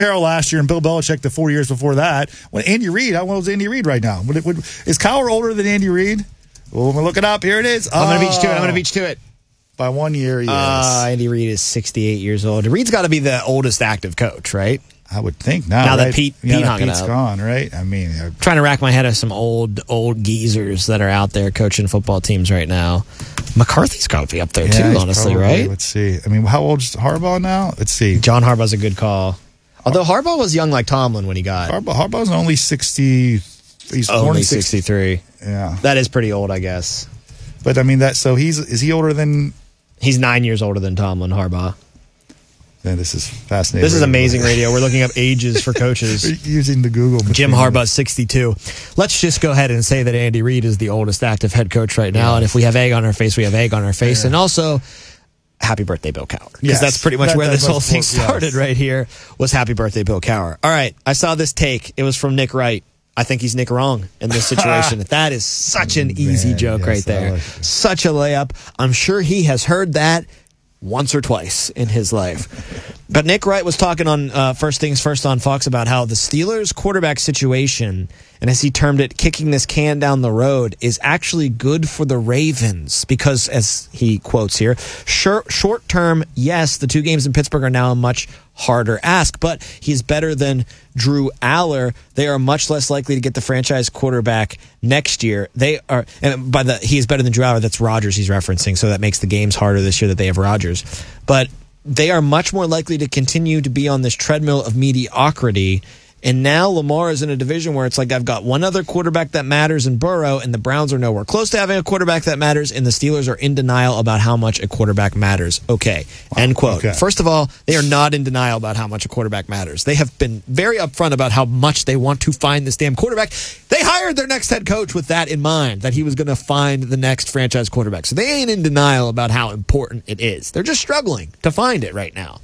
Carroll last year and Bill Belichick the 4 years before that. When Andy Reid, how old is Andy Reid right now? Is Cowher older than Andy Reid? Well, when we look it up, here it is. I'm going to beat you to it. By 1 year, yes. Andy Reid is 68 years old. Reid's got to be the oldest active coach, right? I would think now. Now right? that Pete hung it Pete's up. Gone, right? I mean, trying to rack my head of some old geezers that are out there coaching football teams right now. McCarthy's got to be up there too, honestly, probably, right? Let's see. I mean, how old's Harbaugh now? Let's see. John Harbaugh's a good call. Although Harbaugh was young like Tomlin when he got. Harbaugh's only 60. He's only 63. Yeah, that is pretty old, I guess. But I mean, is he older than? He's 9 years older than Tomlin, Harbaugh. Man, this is fascinating. This is amazing radio. We're looking up ages for coaches. Using the Google machine. Jim Harbaugh's 62. Let's just go ahead and say that Andy Reid is the oldest active head coach right now. Yeah. And if we have egg on our face, we have egg on our face. Yeah. And also, happy birthday, Bill Cowher. Because that's pretty much where this whole thing started right here, was happy birthday, Bill Cowher. All right, I saw this take. It was from Nick Wright. I think he's Nick wrong in this situation. That is such an easy joke right there. Like such a layup. I'm sure he has heard that once or twice in his life. But Nick Wright was talking on First Things First on Fox about how the Steelers' quarterback situation, and as he termed it, kicking this can down the road, is actually good for the Ravens because, as he quotes here, short term, yes, the 2 games in Pittsburgh are now a much harder ask, but he's better than Drew Aller. They are much less likely to get the franchise quarterback next year. They are, and he is better than Drew Aller. That's Rodgers he's referencing, so that makes the games harder this year that they have Rodgers. But they are much more likely to continue to be on this treadmill of mediocrity. And now Lamar is in a division where it's like, I've got one other quarterback that matters in Burrow, and the Browns are nowhere close to having a quarterback that matters, and the Steelers are in denial about how much a quarterback matters. Okay. Wow. End quote. Okay. First of all, they are not in denial about how much a quarterback matters. They have been very upfront about how much they want to find this damn quarterback. They hired their next head coach with that in mind, that he was going to find the next franchise quarterback. So they ain't in denial about how important it is. They're just struggling to find it right now.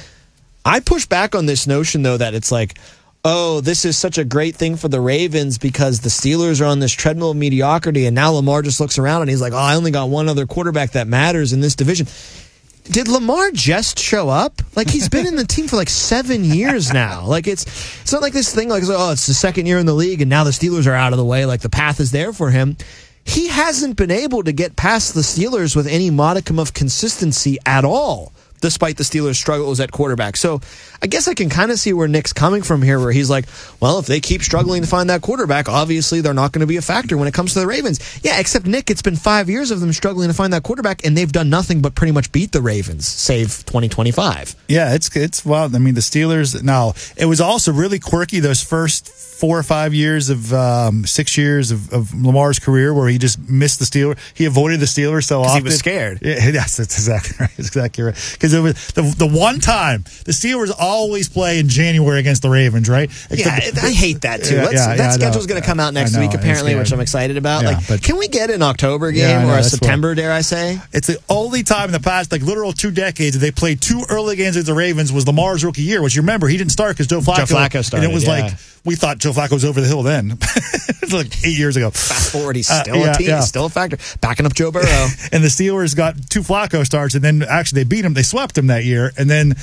I push back on this notion, though, that it's like, oh, this is such a great thing for the Ravens because the Steelers are on this treadmill of mediocrity, and now Lamar just looks around and he's like, oh, I only got one other quarterback that matters in this division. Did Lamar just show up? Like, he's been in the team for like 7 years now. Like, it's not like this thing like, oh, it's the second year in the league and now the Steelers are out of the way. Like, the path is there for him. He hasn't been able to get past the Steelers with any modicum of consistency at all, despite the Steelers' struggles at quarterback. So I guess I can kind of see where Nick's coming from here, where he's like, well, if they keep struggling to find that quarterback, obviously they're not going to be a factor when it comes to the Ravens. Yeah, except, Nick, it's been 5 years of them struggling to find that quarterback, and they've done nothing but pretty much beat the Ravens, save 2025. Yeah, it's wild. I mean, the Steelers, now, it was also really quirky those first 4 or 5 years of 6 years of Lamar's career where he just missed the Steelers. He avoided the Steelers so often. He was scared. Yeah, that's exactly right. That's exactly right. Because it was the one time the Steelers always play in January against the Ravens, right? I hate that too. That schedule's going to come out next week apparently, which I'm excited about. Yeah, can we get an October game or a September? Dare I say? It's the only time in the past literal 2 decades that they played 2 early games against the Ravens was Lamar's rookie year, which you remember he didn't start because Joe Flacco started, and it was like we thought Joe Flacco was over the hill then. It was like 8 years ago. Fast forward, he's still a team. He's still a factor. Backing up Joe Burrow. And the Steelers got 2 Flacco starts, and then actually they beat him. They swept him that year. And then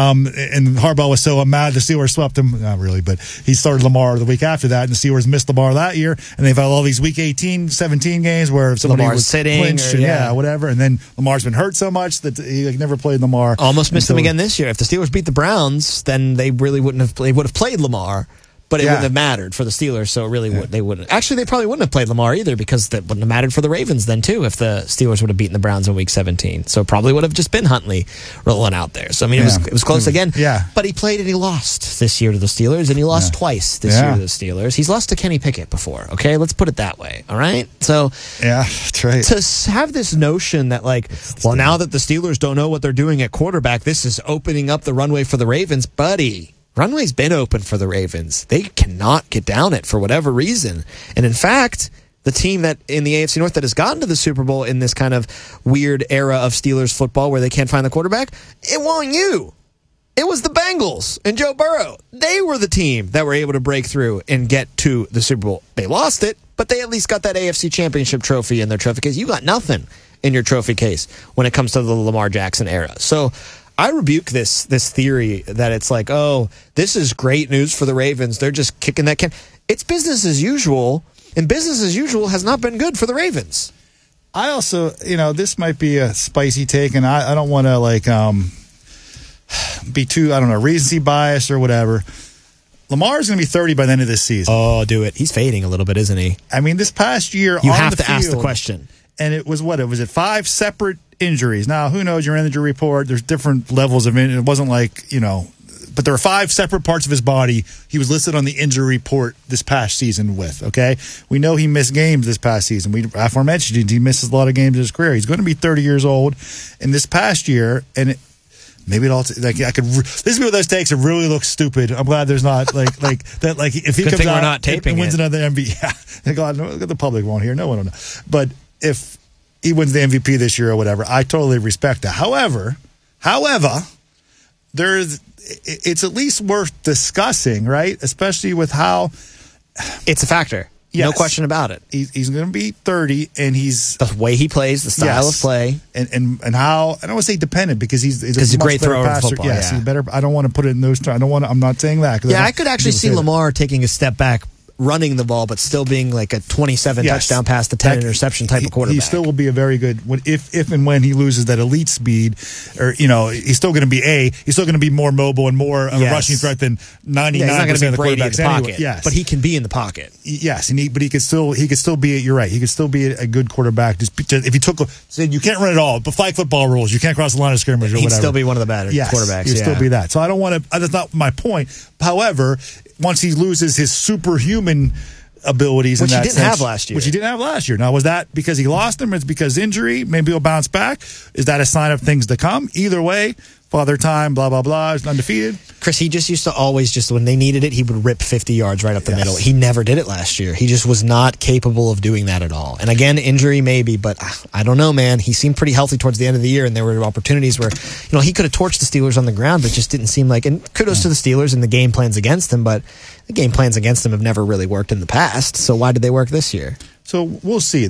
and Harbaugh was so mad the Steelers swept him. Not really, but he started Lamar the week after that, and the Steelers missed Lamar that year. And they've had all these week 18, 17 games where somebody Lamar's was sitting. Clinched whatever. And then Lamar's been hurt so much that he never played Lamar. Almost missed him again this year. If the Steelers beat the Browns, then they really wouldn't have. They would have played Lamar. But it wouldn't have mattered for the Steelers, so really they wouldn't. Actually, they probably wouldn't have played Lamar either because that wouldn't have mattered for the Ravens then, too, if the Steelers would have beaten the Browns in Week 17. So it probably would have just been Huntley rolling out there. So, I mean, it was close again. Yeah. But he played and he lost this year to the Steelers, and he lost twice this year to the Steelers. He's lost to Kenny Pickett before, okay? Let's put it that way, all right? So, yeah, that's right. To have this notion that, like, well, now that the Steelers don't know what they're doing at quarterback, this is opening up the runway for the Ravens, buddy. Runway's been open for the Ravens. They cannot get down it for whatever reason. And in fact, the team that in the AFC North that has gotten to the Super Bowl in this kind of weird era of Steelers football where they can't find the quarterback, it wasn't you. It was the Bengals and Joe Burrow. They were the team that were able to break through and get to the Super Bowl. They lost it, but they at least got that AFC Championship trophy in their trophy case. You got nothing in your trophy case when it comes to the Lamar Jackson era. So I rebuke this theory that it's like, oh, this is great news for the Ravens. They're just kicking that can. It's business as usual, and business as usual has not been good for the Ravens. I also, this might be a spicy take, and I don't want to be too, recency bias or whatever. Lamar's going to be 30 by the end of this season. Oh, do it. He's fading a little bit, isn't he? I mean, this past year, you have to ask the question. And it was what? It was 5 separate injuries. Now, who knows your injury report? There's different levels of injury. It wasn't but there were 5 separate parts of his body he was listed on the injury report this past season with, okay? We know he missed games this past season. We aforementioned he misses a lot of games in his career. He's going to be 30 years old. And this past year, maybe it all this is one of those takes that really looks stupid. I'm glad there's not that. Like if he Good comes thing out we're not taping and wins it. another MVP, yeah. God, the public won't hear. No one will know. But if he wins the MVP this year or whatever, I totally respect that. However, it's at least worth discussing, right? Especially with how it's a factor. Yes. No question about it. He's going to be 30, and he's the way he plays, the style of play, and how I don't want to say dependent because he's a great thrower of football. Yes, yeah. He's better. I don't want to put it in those terms. I'm not saying that. Yeah, I could actually see Lamar taking a step back, running the ball, but still being like a 27 touchdown pass to 10 interception type of quarterback. He still will be a very good if and when he loses that elite speed, or he's still going to be he's still going to be more mobile and more of a rushing threat than 99% of the quarterbacks anyway. Yes, but he can be in the pocket. Yes, but he could still be. You're right. He could still be a good quarterback. Just if he said you can't run it all, but flag football rules, you can't cross the line of scrimmage or whatever. He'd still be one of the better quarterbacks. He'd still be that. So I don't want to. That's not my point. However, once he loses his superhuman abilities, which in that he didn't have last year. Which he didn't have last year. Now, was that because he lost them? It's because injury. Maybe he'll bounce back. Is that a sign of things to come? Either way, Father Time, blah, blah, blah, is undefeated. Chris, he just used to always when they needed it, he would rip 50 yards right up the middle. He never did it last year. He just was not capable of doing that at all. And again, injury maybe, but I don't know, man. He seemed pretty healthy towards the end of the year, and there were opportunities where, he could have torched the Steelers on the ground, but just didn't seem like, and kudos to the Steelers and the game plans against him, but the game plans against them have never really worked in the past, so why did they work this year? So we'll see.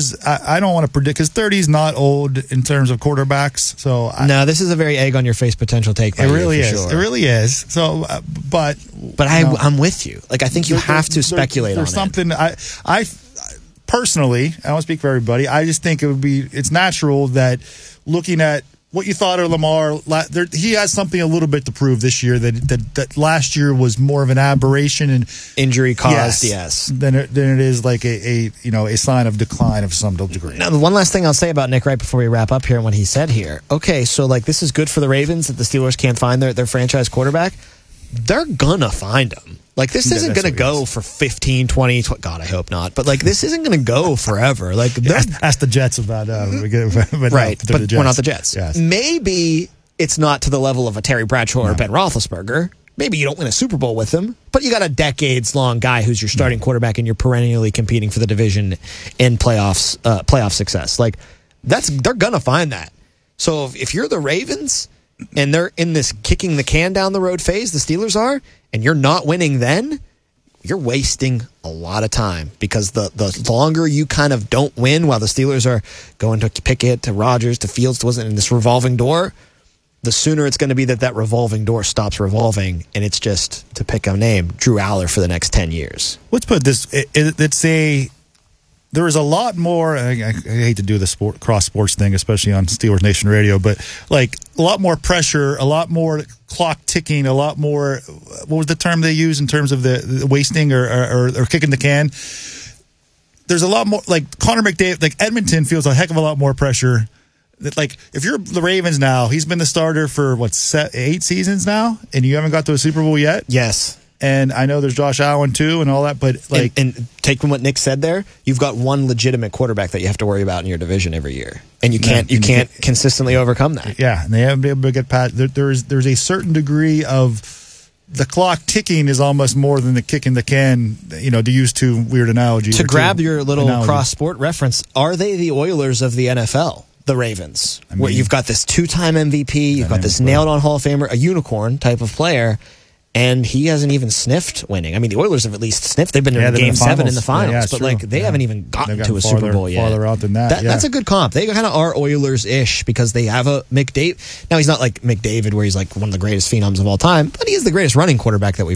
I don't want to predict because 30 is not old in terms of quarterbacks. So no, this is a very egg on your face potential take. It really is. Sure. It really is. So, but I'm with you. Like I think you have to speculate on it. There's something I personally, I don't speak for everybody. I just think it's natural that looking at what you thought of Lamar, he has something a little bit to prove this year that last year was more of an aberration and injury caused, yes, than it is like a sign of decline of some degree. Now, the one last thing I'll say about Nick right before we wrap up here and what he said here. Okay, so this is good for the Ravens that the Steelers can't find their franchise quarterback. They're gonna find him. This isn't going to go for 15, 20, God, I hope not. But, this isn't going to go forever. Ask the Jets about right, but we're not the Jets. Yes. Maybe it's not to the level of a Terry Bradshaw or Ben Roethlisberger. Maybe you don't win a Super Bowl with him, but you got a decades-long guy who's your starting quarterback and you're perennially competing for the division in playoff success. They're going to find that. So if you're the Ravens and they're in this kicking the can down the road phase, the Steelers are, and you're not winning then, you're wasting a lot of time because the longer you kind of don't win while the Steelers are going to Pickett, to Rodgers, to Fields, wasn't in this revolving door, the sooner it's going to be that revolving door stops revolving, and it's just, to pick a name, Drew Aller for the next 10 years. Let's put this, there is a lot more. I hate to do the cross sports thing, especially on Steelers Nation Radio, but a lot more pressure, a lot more clock ticking, a lot more. What was the term they use in terms of the wasting or kicking the can? There's a lot more. Connor McDavid, Edmonton feels a heck of a lot more pressure. If you're the Ravens now, he's been the starter for 8 seasons now, and you haven't got to a Super Bowl yet. Yes. And I know there's Josh Allen too and all that, but and take from what Nick said there, you've got one legitimate quarterback that you have to worry about in your division every year, and you can't consistently overcome that. Yeah, and they haven't been able to get past. There's a certain degree of the clock ticking is almost more than the kick in the can. To use too weird analogy. To grab your little cross sport reference, are they the Oilers of the NFL? The Ravens, where you've got this 2-time MVP, you've got this nailed on Hall of Famer, a unicorn type of player. and he hasn't even sniffed winning. I mean, the Oilers have at least sniffed. They've been in Game 7 in the finals, but like they haven't even gotten to a Super Bowl yet. Farther out than that. That's a good comp. They kind of are Oilers-ish because they have a McDavid. Now, he's not like McDavid where he's like one of the greatest phenoms of all time, but he is the greatest running quarterback that we've